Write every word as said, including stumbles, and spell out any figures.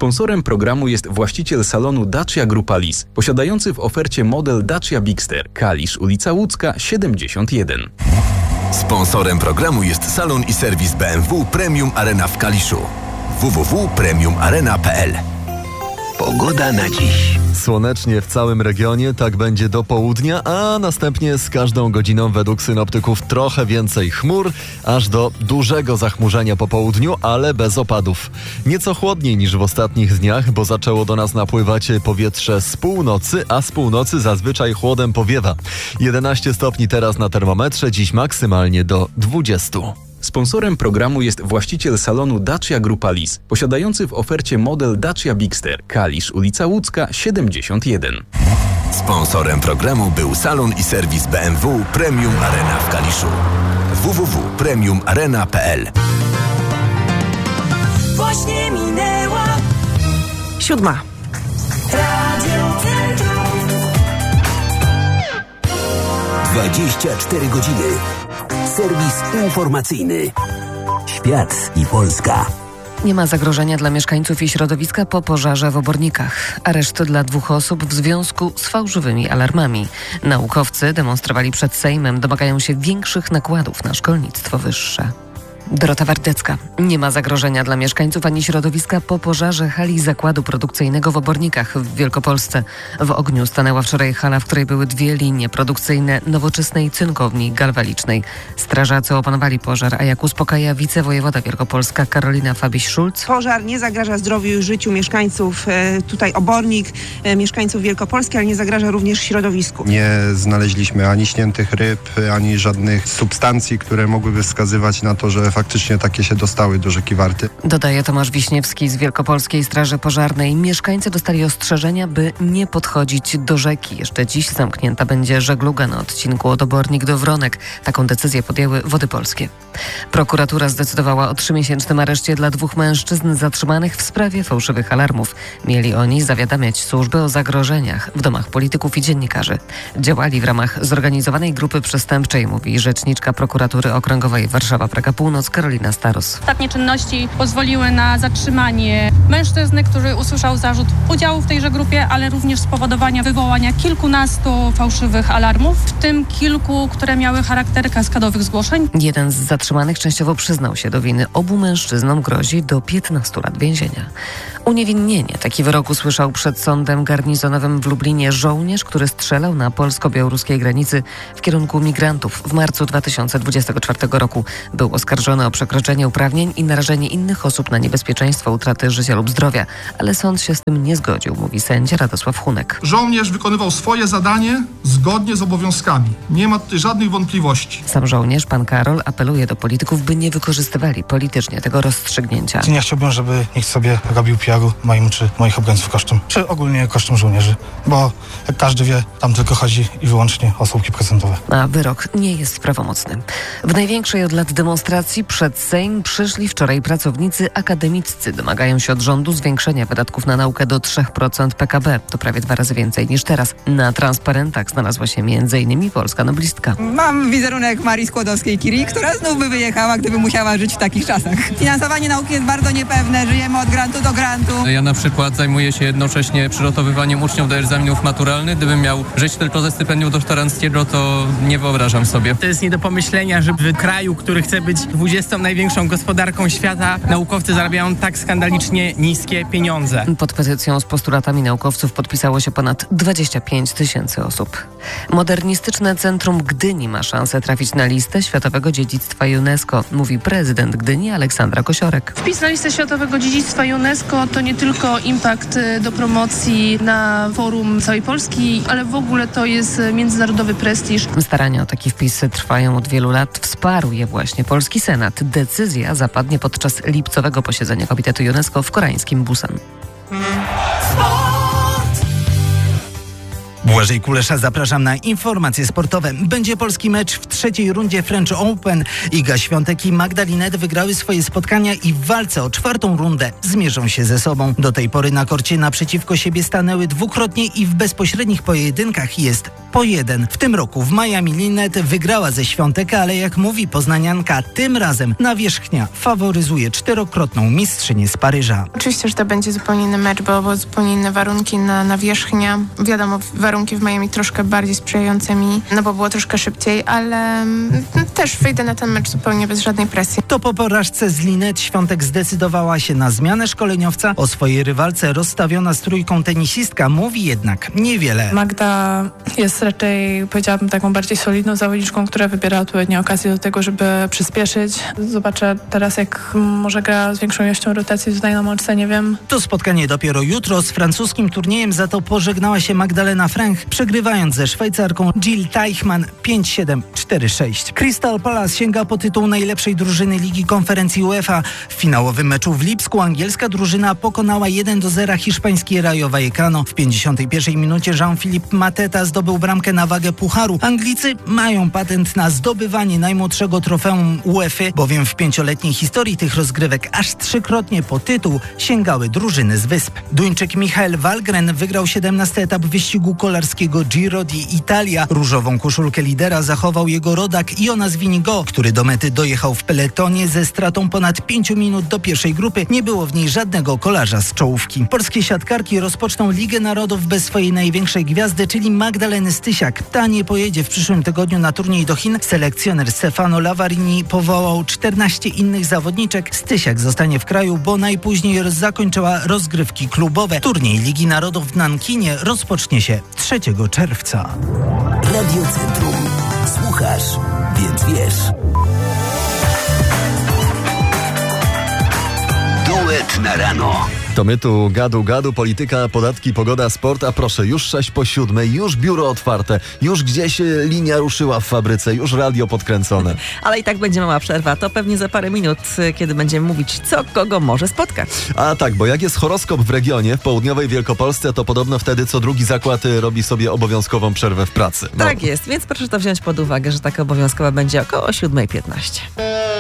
Sponsorem programu jest właściciel salonu Dacia Grupa Lis, posiadający w ofercie model Dacia Bigster, Kalisz, ulica Łódzka, siedemdziesiąt jeden. Sponsorem programu jest salon i serwis B M W Premium Arena w Kaliszu. w w w kropka premium arena kropka p l. Pogoda na dziś. Słonecznie w całym regionie, tak będzie do południa, a następnie z każdą godziną według synoptyków trochę więcej chmur, aż do dużego zachmurzenia po południu, ale bez opadów. Nieco chłodniej niż w ostatnich dniach, bo zaczęło do nas napływać powietrze z północy, a z północy zazwyczaj chłodem powiewa. jedenaście stopni teraz na termometrze, dziś maksymalnie do dwudziestu. Sponsorem programu jest właściciel salonu Dacia Grupa Lis, posiadający w ofercie model Dacia Bigster, Kalisz, ulica Łódzka, siedemdziesiąt jeden. Sponsorem programu był salon i serwis B M W Premium Arena w Kaliszu. w w w kropka premium arena kropka p l. Właśnie minęła siódma. Radio Centrum. dwadzieścia cztery godziny. Serwis informacyjny. Świat i Polska. Nie ma zagrożenia dla mieszkańców i środowiska po pożarze w Obornikach. Areszt dla dwóch osób w związku z fałszywymi alarmami. Naukowcy demonstrowali przed Sejmem, domagają się większych nakładów na szkolnictwo wyższe. Dorota Wardecka. Nie ma zagrożenia dla mieszkańców ani środowiska po pożarze hali zakładu produkcyjnego w Obornikach w Wielkopolsce. W ogniu stanęła wczoraj hala, w której były dwie linie produkcyjne nowoczesnej cynkowni galwalicznej. Strażacy opanowali pożar, a jak uspokaja wicewojewoda Wielkopolska Karolina Fabiś-Szulc. Pożar nie zagraża zdrowiu i życiu mieszkańców e, tutaj Obornik, e, mieszkańców Wielkopolski, ale nie zagraża również środowisku. Nie znaleźliśmy ani śniętych ryb, ani żadnych substancji, które mogłyby wskazywać na to, że faktycznie takie się dostały do rzeki Warty. Dodaje Tomasz Wiśniewski z Wielkopolskiej Straży Pożarnej. Mieszkańcy dostali ostrzeżenia, by nie podchodzić do rzeki. Jeszcze dziś zamknięta będzie żegluga na odcinku od Obornik do Wronek. Taką decyzję podjęły Wody Polskie. Prokuratura zdecydowała o trzymiesięcznym areszcie dla dwóch mężczyzn zatrzymanych w sprawie fałszywych alarmów. Mieli oni zawiadamiać służby o zagrożeniach w domach polityków i dziennikarzy. Działali w ramach zorganizowanej grupy przestępczej, mówi rzeczniczka Prokuratury Okręgowej Warszawa-Praga Północ Karolina Staros. Ostatnie czynności pozwoliły na zatrzymanie mężczyzny, który usłyszał zarzut udziału w tejże grupie, ale również spowodowania wywołania kilkunastu fałszywych alarmów, w tym kilku, które miały charakter kaskadowych zgłoszeń. Jeden z zatrzymanych częściowo przyznał się do winy. Obu mężczyznom grozi do piętnastu lat więzienia. Uniewinnienie. Taki wyrok usłyszał przed sądem garnizonowym w Lublinie żołnierz, który strzelał na polsko-białoruskiej granicy w kierunku migrantów w marcu dwa tysiące dwudziestego czwartego roku. Był oskarżony o przekroczenie uprawnień i narażenie innych osób na niebezpieczeństwo utraty życia lub zdrowia, ale sąd się z tym nie zgodził, mówi sędzia Radosław Hunek. Żołnierz wykonywał swoje zadanie zgodnie z obowiązkami. Nie ma tutaj żadnych wątpliwości. Sam żołnierz, pan Karol, apeluje do polityków, by nie wykorzystywali politycznie tego rozstrzygnięcia. Nie chciałbym, żeby nikt sobie robił P R-u moim czy moich obrońców kosztem, czy ogólnie kosztem żołnierzy, bo jak każdy wie, tam tylko chodzi i wyłącznie o słupki procentowe. A wyrok nie jest prawomocny. W największej od lat demonstracji przed Sejm przyszli wczoraj pracownicy akademiccy. Domagają się od rządu zwiększenia wydatków na naukę do trzy procent P K B. To prawie dwa razy więcej niż teraz. Na transparentach znalazła się między innymi polska noblistka. Mam wizerunek Marii Skłodowskiej-Curie, która znów by wyjechała, gdyby musiała żyć w takich czasach. Finansowanie nauki jest bardzo niepewne, żyjemy od grantu do grantu. Ja na przykład zajmuję się jednocześnie przygotowywaniem uczniów do egzaminów maturalnych. Gdybym miał żyć tylko ze stypendium doktoranckiego, to nie wyobrażam sobie. To jest nie do pomyślenia, że w kraju, który chce być dwudziestą największą gospodarką świata, naukowcy zarabiają tak skandalicznie niskie pieniądze. Pod petycją z postulatami naukowców podpisało się ponad dwadzieścia pięć tysięcy osób. Modernistyczne Centrum Gdyni ma szansę trafić na listę Światowego Dziedzictwa UNESCO, mówi prezydent Gdyni Aleksandra Kosiorek. Wpis na listę Światowego Dziedzictwa UNESCO to nie tylko impact do promocji na forum całej Polski, ale w ogóle to jest międzynarodowy prestiż. Starania o taki wpis trwają od wielu lat. Wsparł je właśnie polski Senat. Decyzja zapadnie podczas lipcowego posiedzenia Komitetu UNESCO w koreańskim Busan. Błażej Kulesza, zapraszam na informacje sportowe. Będzie polski mecz w trzeciej rundzie French Open. Iga Świątek i Magdalinet wygrały swoje spotkania i w walce o czwartą rundę zmierzą się ze sobą. Do tej pory na korcie naprzeciwko siebie stanęły dwukrotnie i w bezpośrednich pojedynkach jest po jeden. W tym roku w Miami Linet wygrała ze Świątek, ale jak mówi poznanianka, tym razem nawierzchnia faworyzuje czterokrotną mistrzynię z Paryża. Oczywiście, że to będzie zupełnie inny mecz, bo, bo zupełnie inne warunki na nawierzchnia. Wiadomo, warunki w Miami troszkę bardziej sprzyjające mi, no bo było troszkę szybciej, ale m, też wyjdę na ten mecz zupełnie bez żadnej presji. To po porażce z Linet Świątek zdecydowała się na zmianę szkoleniowca. O swojej rywalce rozstawiona z trójką tenisistka mówi jednak niewiele. Magda jest raczej, powiedziałabym, taką bardziej solidną zawodniczką, która wybiera odpowiednie okazje do tego, żeby przyspieszyć. Zobaczę teraz, jak może gra z większą ilością rotacji tutaj na mączce, nie wiem. To spotkanie dopiero jutro. Z francuskim turniejem za to pożegnała się Magdalena Fręch, przegrywając ze Szwajcarką Jill Teichmann pięć siedem, cztery sześć. Crystal Palace sięga po tytuł najlepszej drużyny Ligi Konferencji UEFA. W finałowym meczu w Lipsku angielska drużyna pokonała jeden do zera hiszpański Rayo Vallecano. W pięćdziesiątej pierwszej minucie Jean-Philippe Mateta zdobył bramkę na wagę pucharu. Anglicy mają patent na zdobywanie najmłodszego trofeum UEFA, bowiem w pięcioletniej historii tych rozgrywek aż trzykrotnie po tytuł sięgały drużyny z wysp. Duńczyk Michael Wallgren wygrał siedemnasty etap wyścigu kolarskiego Giro d'Italia. Różową koszulkę lidera zachował jego rodak Jonas Vingegaard, który do mety dojechał w peletonie ze stratą ponad pięciu minut do pierwszej grupy. Nie było w niej żadnego kolarza z czołówki. Polskie siatkarki rozpoczną Ligę Narodów bez swojej największej gwiazdy, czyli Magdaleny Stysiak. Ta nie pojedzie w przyszłym tygodniu na turniej do Chin. Selekcjoner Stefano Lavarini powołał czternaście innych zawodniczek. Stysiak zostanie w kraju, bo najpóźniej zakończyła rozgrywki klubowe. Turniej Ligi Narodów w Nankinie rozpocznie się trzeciego czerwca. Radio Centrum. Słuchasz, więc wiesz. Duet na rano. To my tu gadu gadu, polityka, podatki, pogoda, sport, a proszę, już sześć po siódmej, już biuro otwarte, już gdzieś linia ruszyła w fabryce, już radio podkręcone. Ale i tak będzie mała przerwa, to pewnie za parę minut, kiedy będziemy mówić, co kogo może spotkać. A tak, bo jak jest horoskop w regionie, w południowej Wielkopolsce, to podobno wtedy co drugi zakład robi sobie obowiązkową przerwę w pracy. No. Tak jest, więc proszę to wziąć pod uwagę, że taka obowiązkowa będzie około siódmej piętnaście.